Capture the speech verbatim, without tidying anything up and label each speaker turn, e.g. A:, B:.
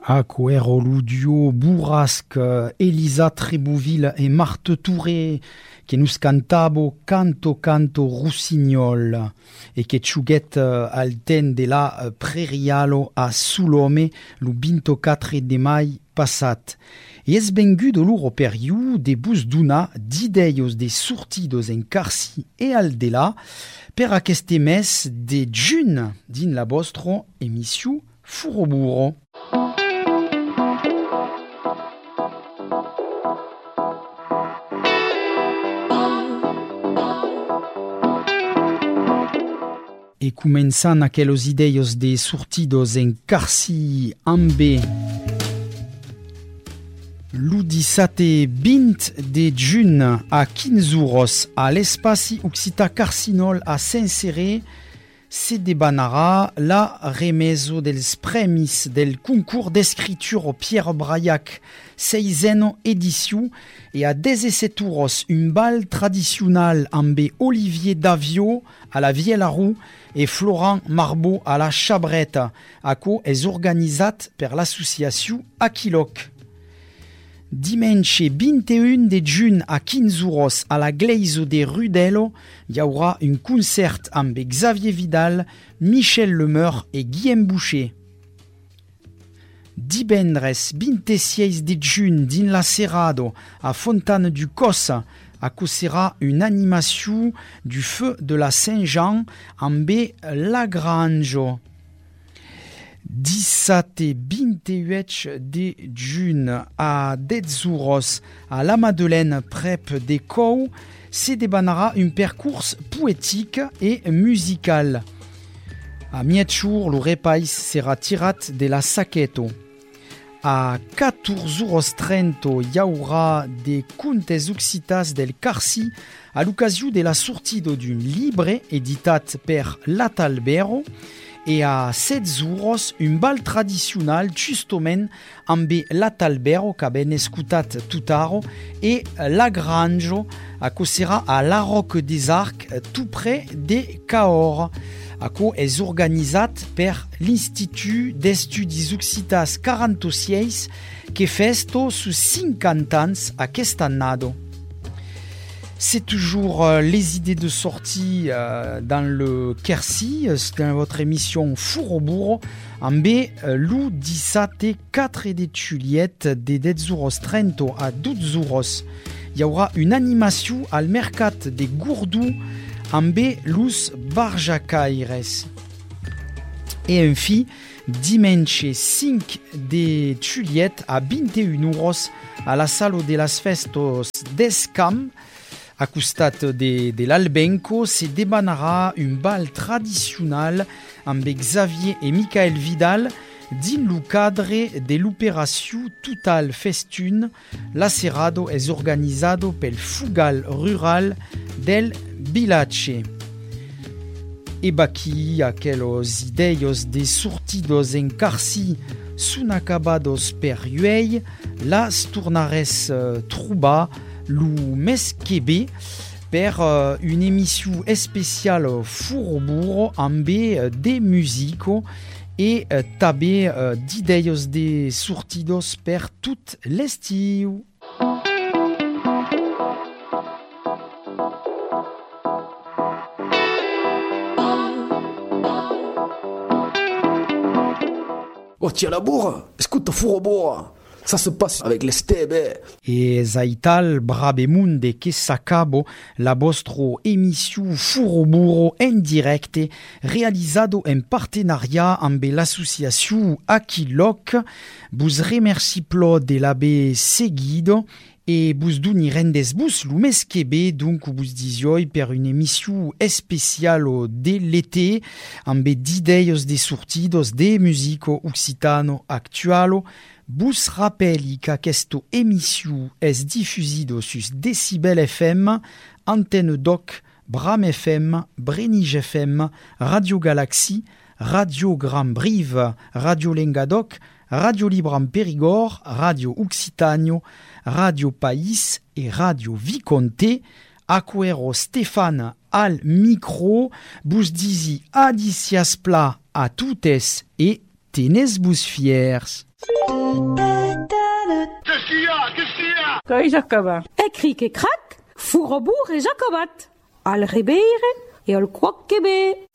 A: Aquero Ludio, Bourrasque, Elisa Trébouville et Marthe Touré, que nous cantabo Canto Canto Rossignol, et que chuguet alten de la prerialo a Sulome, lu vinto quatre de mai passat. Et es bengu de l'uro periu de bus d'una d'ideios de sortidos en Carsi et aldela, per aquest mes de jun din la vostro emissió Furoburo. E començant aqueles ideios de sortidos en Carsi ambe l'udissate vint de jun a quinze euros a l'espaci Occità Carcinol a Saint-Céré se debanarà la remeso dels premis del concours d'escriture Pierre Braillac seisena edició e a dezesset euros un bal tradicional amb Olivier Davio a la Viella-Roux et Florent Marbeau à la Chabrette, aco és organitzat per l'associació Aquiloc. Dimanche vint et un de juin a quinze euros a la Gleiso de Rudello, hi haurà un concert amb Xavier Vidal, Michel Lemeur et Guillaume Boucher. Divendres vint et sis de juin din la Cerrado a Fontana du Cos, acosera une animation du feu de la Saint-Jean amb Lagrange. disset et vingt-huit de juin a dez euros a la Madeleine prep de Cou se debanarà un percurs poétique et musical. A Mietjour, le repaís sera tirat de la Saqueto. A catorze euros trenta hi haurà de contes occitas del Carsi a l'ocasió de la sortida d'un llibre editat per l'Atalbero e a setze euros un bal tradicional justament amb l'Atalbero que ben escutat tutaro e Lagrange acosera a la Roque des Arcs tout près de Cahors. Aco és organitzat per l'Institut d'Estudis Occitas quaranta-sis que festo sus cinquanta ans aquest annado. C'est toujours euh, les idées de sortie euh, dans le Quercy, c'est dans votre émission Furoburo, amb euh, l'u disset quatre de Juliette de dez euros trenta a douze euros. Il y aura une animation al mercat de Gourdou amb lus barjacaires. Et enfin, dimanche cinq de Juliette a vingt et un euros a la Salo de las Festos d'Escam, a costat de, de l'Albenco, se debanarà un bal tradicional amb Xavier et Michael Vidal din le cadre de l'opération Total Festune. L'acerrado és organizado pel Fugal Rural del Vilache. E baqui aqueles ideios de sortidos en Carsi sun acabados per uei, las tornares uh, trobar lu mes que bé per uh, une émission spéciale Furoburo amb uh, de musico e uh, també uh, d'ideios de sortidos per tout l'estiu.
B: Oh, tiens la bourre, écoute Furoburo. Ça se passe avec les stebe.
A: E zaital brabemunde que s'acabo la vostro émission Furoburo en directe realizado en partenariat amb l'association Aquiloc. Vous remercie plo de l'abe seguido et vous doni rendes bus lu mes que bé, donc vous disioi per une émission spéciale de l'été amb d'ideios de sortidos de musico occitano actualo. Bus rappeli qu'aquesto émission est diffusido sus Decibel F M, Antenne Doc, Bram F M, Brenige F M, Radio Galaxy, Radio Grand Brive, Radio Lengadoc, Radio Libre en Périgord, Radio Occitano, Radio País et Radio Viconté. Aquero Stéphane al micro, bus disi adicias pla a toutes et tenez bus fiers.
C: Qu'est-ce qu'il y a? Qu'est-ce qu'il y a?
D: Coi Jacobin.
E: Écrit que crac, fourrobourg et Jacobat. Al ribere et al quoquebe.